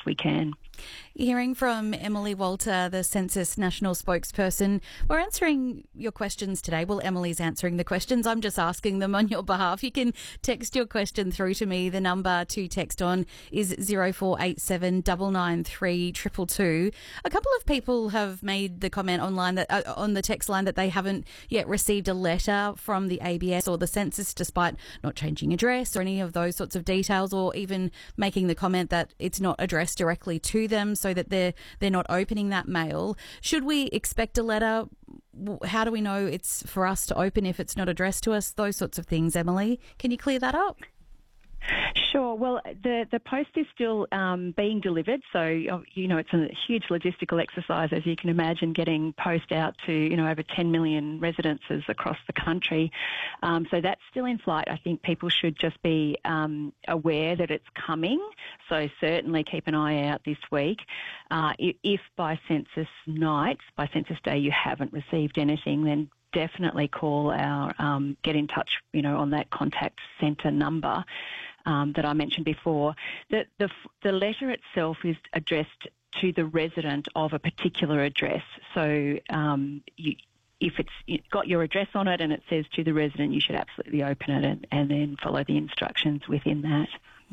we can. Hearing from Emily Walter, the Census National spokesperson. We're answering your questions today. Well, Emily's answering the questions. I'm just asking them on your behalf. You can text your question through to me. The number to text on is 0487 993 222. A couple of people have made the comment online that on the text line that they haven't yet received a letter from the ABS or the census, despite not changing address or any of those sorts of details, or even making the comment that it's not addressed directly to them, so that they're not opening that mail. Should we expect a letter? How do we know it's for us to open if it's not addressed to us? Those sorts of things, Emily. Can you clear that up? Sure. Well, the post is still being delivered, so it's a huge logistical exercise, as you can imagine, getting post out to over 10 million residences across the country. So that's still in flight. I think people should just be aware that it's coming. So certainly keep an eye out this week. If by census night, by census day, you haven't received anything, then definitely call our get in touch, on that contact centre number that I mentioned before. The letter itself is addressed to the resident of a particular address. So if it's got your address on it and it says to the resident, you should absolutely open it and then follow the instructions within that.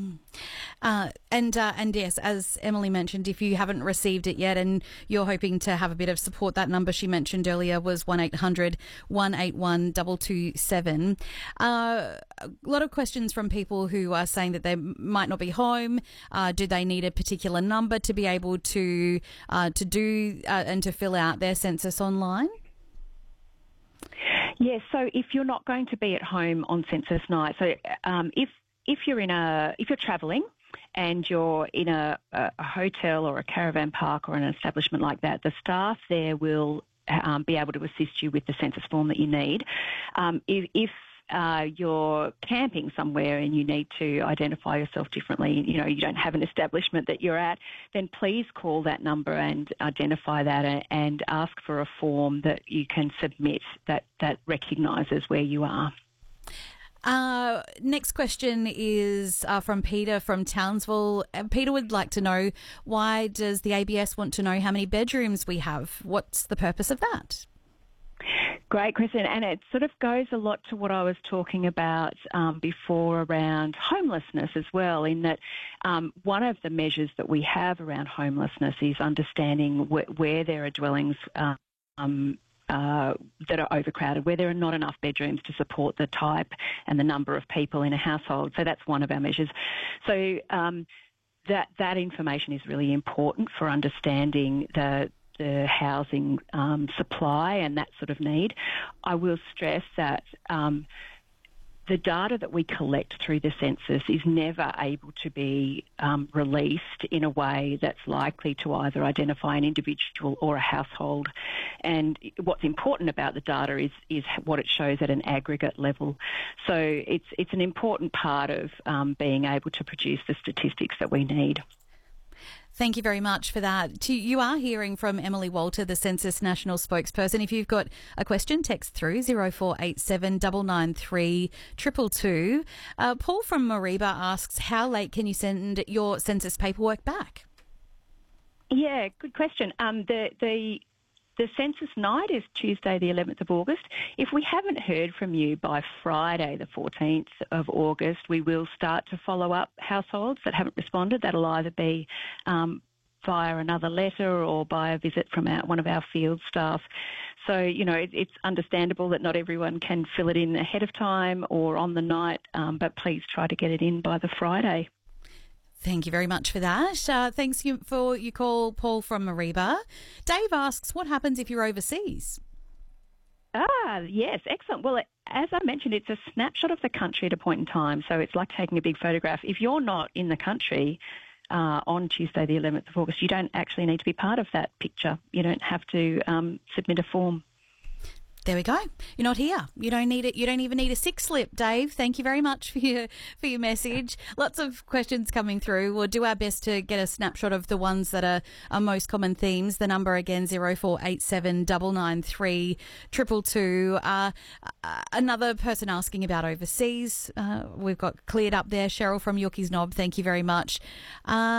And yes, as Emily mentioned, if you haven't received it yet and you're hoping to have a bit of support, that number she mentioned earlier was 1800 181 227. A lot of questions from people who are saying that they might not be home. Do they need a particular number to be able to do and to fill out their census online? Yes, so if you're not going to be at home on census night, so if you're travelling and you're in a hotel or a caravan park or an establishment like that, the staff there will be able to assist you with the census form that you need. If you're camping somewhere and you need to identify yourself differently, you don't have an establishment that you're at, then please call that number and identify that and ask for a form that you can submit that recognises where you are. Next question is from Peter from Townsville. Peter would like to know, why does the ABS want to know how many bedrooms we have? What's the purpose of that? Great question, and it sort of goes a lot to what I was talking about before around homelessness as well, in that one of the measures that we have around homelessness is understanding where there are dwellings that are overcrowded, where there are not enough bedrooms to support the type and the number of people in a household. So that's one of our measures. So that information is really important for understanding the housing supply and that sort of need. I will stress that the data that we collect through the census is never able to be released in a way that's likely to either identify an individual or a household. And what's important about the data is what it shows at an aggregate level. So it's an important part of being able to produce the statistics that we need. Thank you very much for that. You are hearing from Emily Walter, the Census National spokesperson. If you've got a question, text through 0487 993 222. Paul from Mareeba asks, how late can you send your census paperwork back? Yeah, good question. The census night is Tuesday, the 11th of August. If we haven't heard from you by Friday, the 14th of August, we will start to follow up households that haven't responded. That'll either be via another letter or by a visit from one of our field staff. So, it's understandable that not everyone can fill it in ahead of time or on the night, but please try to get it in by the Friday. Thank you very much for that. Thanks for your call, Paul from Mareeba. Dave asks, what happens if you're overseas? Yes, excellent. Well, as I mentioned, it's a snapshot of the country at a point in time, so it's like taking a big photograph. If you're not in the country on Tuesday, the 11th of August, you don't actually need to be part of that picture. You don't have to submit a form. There we go. You're not here. You don't need it. You don't even need a sick slip, Dave. Thank you very much for your message. Lots of questions coming through. We'll do our best to get a snapshot of the ones that are most common themes. The number again, 0487 993 222. Another person asking about overseas. We've got cleared up there. Cheryl from Yorkeys Knob. Thank you very much.